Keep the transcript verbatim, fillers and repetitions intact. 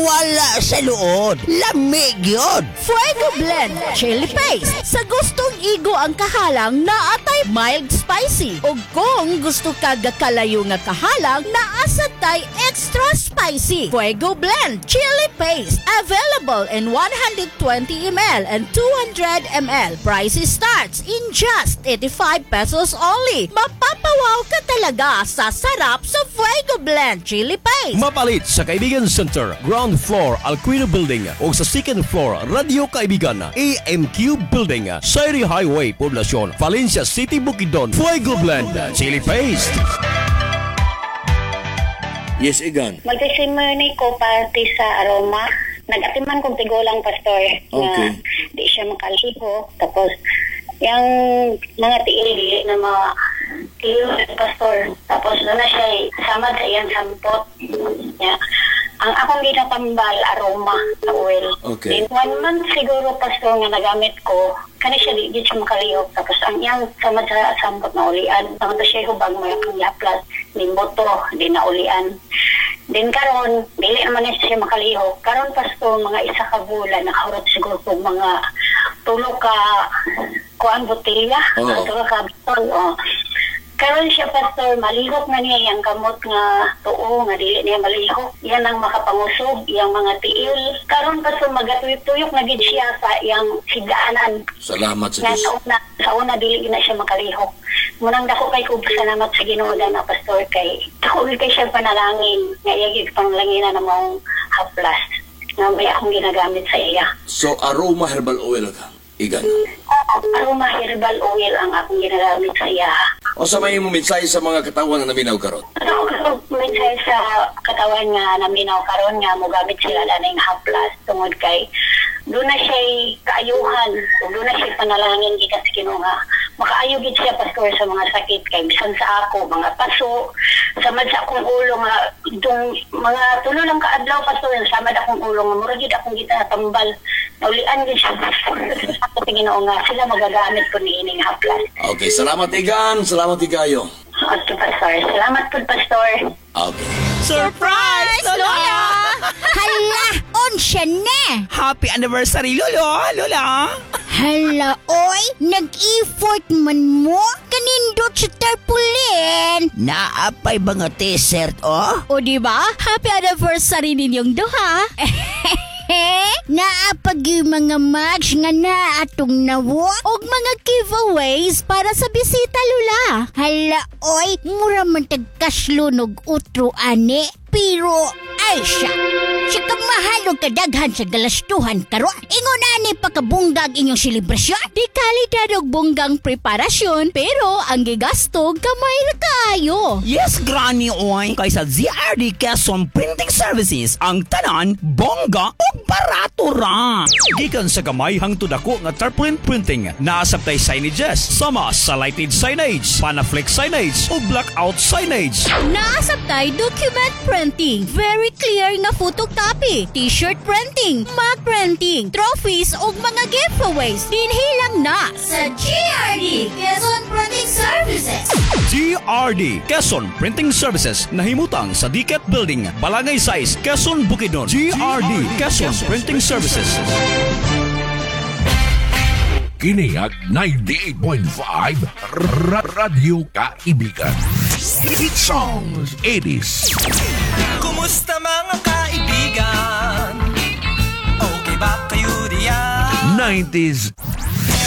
Mawala sa luod. Lamig yun. Fuego Blend Chili Paste. Sa gustong igo ang kahalang na atay mild spicy. O kung gusto ka gakalayo nga kahalang na asatay extra spicy. Fuego Blend Chili Paste. Available in one hundred twenty milliliters and two hundred milliliters. Price starts in just eighty-five pesos only. Mapapawaw ka talaga sa sarap sa Fuego Blend Chili Paste. Mapalit sa Kaibigan Center, ground floor, Alquino Building o sa second floor, Radio Kaibigan, A M Q Building, Sairi Highway, Poblacion, Valencia City, Bukidnon. Fuego Blend Chili Paste. Yes, Igan. Mag-testimony ko party sa Aroma. Nag-atiman kong tigulang pastor Okay. na di siya makaliho. Tapos, yung mga tiil na mga tiil pastor. Tapos, doon na siya samad sa iyang sampot. Yeah. Ang akong ginatambal, Aroma na oil. Okay. Then, one month siguro, pastor, nga nagamit ko, kani siya di, di siya makalihok. Tapos, ang iyang samad sa sampot na ulian. Tapos, siya hubag mo yung yaplas. Din boto, di na ulian. Din karon, dili naman na siya makalihok. Karon, pastor, mga isa ka bulan, nakahurot siguro po mga tulo ka kuan botelya. Oo. Tulo ka bitol, oh. Karon siya, pastor, malihok na niya yung kamot nga tuo, nga dili niya malihok. Yan ang makapangusog, yung mga tiil. Karon, pastor, magatuyok-tuyok na gid siya sa yung higaanan. Salamat sa Na Diyos. sa una, sa una dili na siya makalihok. Munang dako kay ko salamat sa Ginoo na pastor kay dako kay siya panalangin. Nga yagig panalangin na mong haplas. Nga may akong ginagamit sa iya. So, Aroma Herbal Oil ka, Igan. Aroma herbal oil ang akong ginagamit sa iya. O sa may mo mensahe sa mga katawan na naminaw karon. Ano ko mensahe sa katawan nga naminaw karon nga mo gamit sila laning haplas tungod kay doon na siya kaayuhan, doon na siya panalangin gikan sa Ginoo nga makaayo gid siya pastor sa mga sakit kay bisan sa ako mga paso samad sa akong ulo nga dong mga tulo lang kaadlaw pastor samad akong ulo nga mura gid akong gitatambal naulian gid siya sa Ginoo nga sila magagamit ko ni ining haplas. Okay, salamat Igan. Salamat Igayo. Okay, pastor. Salamat po, pastor. Okay. Surprise, Lola! Hala, on siya na. Happy anniversary, Lolo! Lola! Hala, oy, nag-effort man mo. Kanindot sa tarpulin. Naapay ba nga t-shirt, oh? O diba? Happy anniversary ninyong duha. Naapag yung mga match nga na atong nawo og mga giveaways para sa bisita, Lula. Hala, oy, mura man tagkaslunog utro ane. Pero, ay siya, siya kang mahalog kadaghan sa galastuhan karo. Ingon ani pakabunggag inyong selebrasyon. Di kalidad og bunggang preparasyon, pero ang gigastog kamay ra kaayo. Yes, Granny Oy. Kaysa Z R D Quezon Printing Services, ang tanan, bongga o barato ra. Gikan sa gamay hangtod ako nga tarpaulin printing, naasabtay signages, sama sa lighted signage, panaflex signage o blackout signage. Naasabtay document printing, very clear nga photocopy, t-shirt printing, mug printing, trophies ug mga giveaways. Dinhilang na sa G R D Quezon Printing Services. G R D Quezon Printing Services nahimutang sa D C A T Building, Balangay Size, Quezon, Bukidnon. G R D Quezon Printing Services. Kiniag ninety-eight point five Ra- Radio Kaibigan. Hit songs, eighties. Kumusta mga kaibigan? Okay ba kayo diyan? nineties